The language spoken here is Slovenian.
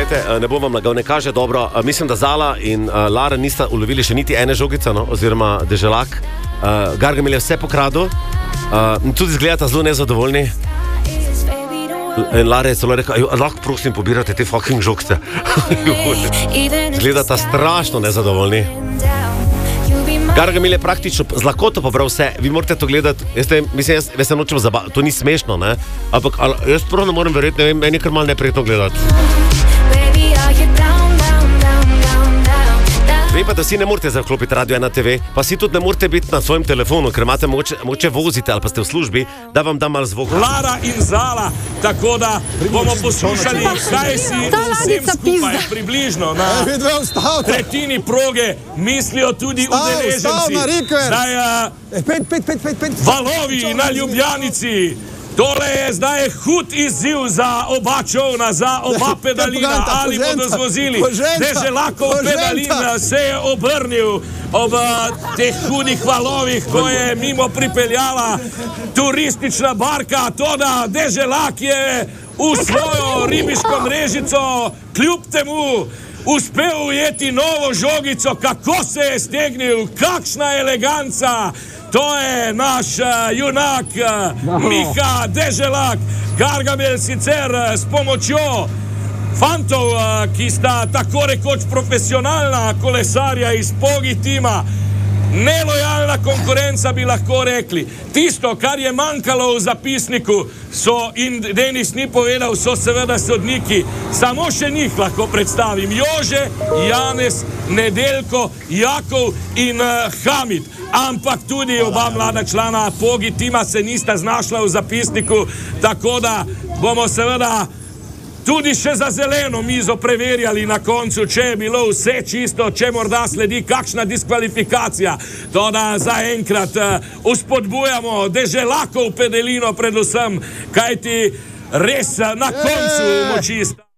Glejte, ne bom vam lagal, ne kaže dobro. Mislim, da Zala in Lara nista ulovili še niti ene žogice, no? Oziroma Deželak. Gargamel je vse pokradil. Tudi izgledata zelo nezadovoljni. In Lara je celo rekel, lahko prosim pobirate te fucking žogce. Izgledata strašno nezadovoljni. Gargamel je praktično z lakoto pobral vse. Vi morate to gledati. Mislim, jaz se nočem zabavati. To ni smešno, ne? Ampak jaz prav ne morem verjeti, ne vem, meni je kar malo neprijetno gledati. Vem pa, da si ne morete zaklopiti Radio 1 TV, pa si tudi ne morete biti na svojem telefonu, ker imate mogoče vozite ali pa ste v službi, da vam da malo zvoka. Lara in Zala, tako da bomo poslušali, kaj si vsem skupaj približno na tretjini proge mislijo tudi udeleženci. Valovi na Ljubljanici. Tole je zdaj hud izziv za oba čovna, za oba pedalina, ali bodo zvozili. Deželakov pedalin se je obrnil ob teh hudih valovih, ko je mimo pripeljala turistična barka. Toda Deželak je v svojo ribiško mrežico kljub temu uspel ujeti novo žogico. Kako se je stegnil, kakšna eleganca! To je naš junak Miha Deželak. Gargamel sicer s pomočjo fantov, ki sta tako rekoč profesionalna kolesarja iz Pogi tima, nelojalna konkurenca bi lahko rekli. Tisto, kar je manjkalo v zapisniku, in Denis ni povedal, so seveda sodniki. Samo še njih lahko predstavim. Jože, Janez, Nedeljko, Jakov in Hamid. Ampak tudi oba mlada člana Pogi tima se nista znašla v zapisniku, tako da bomo seveda tudi še za zeleno mizo preverjali na koncu, če je bilo vse čisto, če morda sledi kakšna diskvalifikacija. Toda zaenkrat uspodbujamo Deželakov pedelino predvsem, kajti res na koncu moči sta.